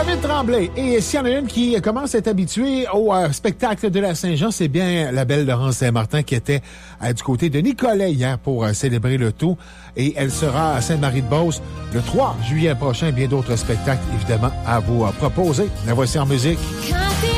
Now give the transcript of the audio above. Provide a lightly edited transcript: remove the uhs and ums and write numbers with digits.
David Tremblay. Et s'il y en a une qui commence à être habituée au spectacle de la Saint-Jean, c'est bien la belle Laurence Saint-Martin qui était du côté de Nicolet hier pour célébrer le tout. Et elle sera à Sainte-Marie-de-Beauce le 3 juillet prochain. Bien d'autres spectacles, évidemment, à vous proposer. La voici en musique. Quand